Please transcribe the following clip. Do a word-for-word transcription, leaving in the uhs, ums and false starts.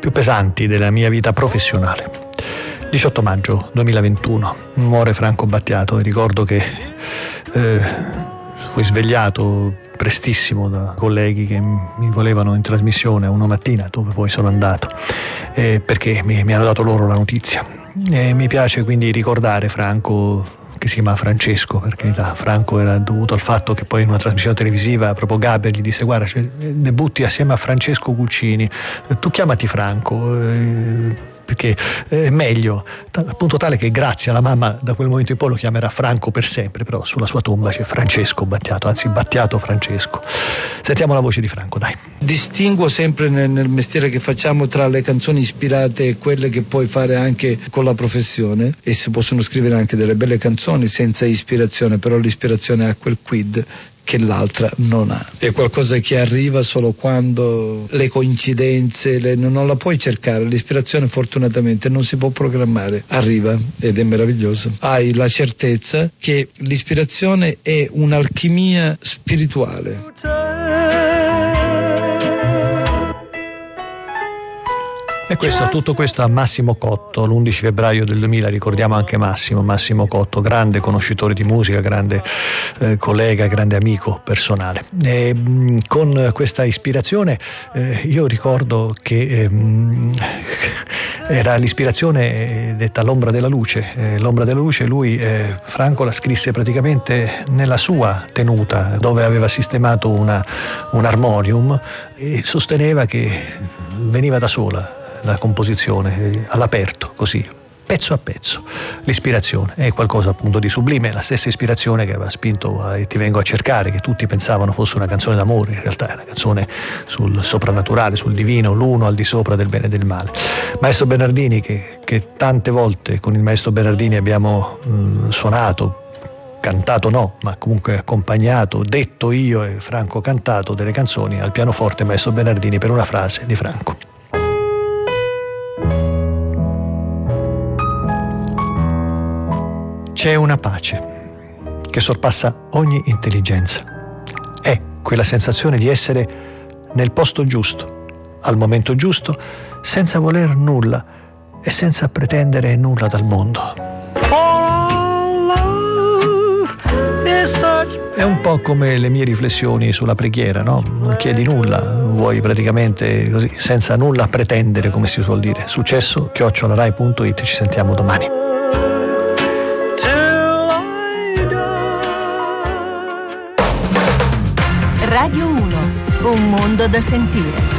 più pesanti della mia vita professionale. diciotto maggio duemilaventuno, muore Franco Battiato e ricordo che eh, fui svegliato prestissimo da colleghi che mi volevano in trasmissione una mattina, dove poi sono andato, eh, perché mi, mi hanno dato loro la notizia. E mi piace quindi ricordare Franco, che si chiama Francesco, perché da Franco era dovuto al fatto che poi in una trasmissione televisiva proprio Gaber gli disse: guarda, cioè, debutti assieme a Francesco Guccini, tu chiamati Franco, eh, perché è meglio, al punto tale che grazie alla mamma da quel momento in poi lo chiamerà Franco per sempre, però sulla sua tomba c'è Francesco Battiato, anzi Battiato Francesco. Sentiamo la voce di Franco, dai. Distinguo sempre nel, nel mestiere che facciamo tra le canzoni ispirate e quelle che puoi fare anche con la professione, e si possono scrivere anche delle belle canzoni senza ispirazione, però l'ispirazione ha quel quid che l'altra non ha. È qualcosa che arriva solo quando le coincidenze, le, non la puoi cercare, l'ispirazione fortunatamente non si può programmare, arriva ed è meravigliosa. Hai la certezza che l'ispirazione è un'alchimia spirituale. E questo, tutto questo a Massimo Cotto, l'undici febbraio del duemila, ricordiamo anche Massimo, Massimo Cotto, grande conoscitore di musica, grande eh, collega, grande amico personale. E, mh, con questa ispirazione eh, io ricordo che eh, mh, era l'ispirazione detta L'ombra della luce. Eh, L'ombra della luce lui, eh, Franco, la scrisse praticamente nella sua tenuta, dove aveva sistemato una, un armonium, e sosteneva che veniva da sola la composizione, all'aperto, così, pezzo a pezzo. L'ispirazione è qualcosa appunto di sublime, la stessa ispirazione che aveva spinto a E ti vengo a cercare, che tutti pensavano fosse una canzone d'amore, in realtà è una canzone sul soprannaturale, sul divino, l'uno al di sopra del bene e del male. Maestro Bernardini, che, che tante volte con il maestro Bernardini abbiamo mh, suonato, cantato no, ma comunque accompagnato, detto io e Franco cantato delle canzoni al pianoforte, maestro Bernardini, per una frase di Franco. C'è una pace che sorpassa ogni intelligenza. È quella sensazione di essere nel posto giusto, al momento giusto, senza voler nulla e senza pretendere nulla dal mondo. È un po' come le mie riflessioni sulla preghiera, no? Non chiedi nulla, vuoi praticamente così, senza nulla pretendere, come si suol dire. Successo chiocciola rai punto it, ci sentiamo domani. Radio uno, un mondo da sentire.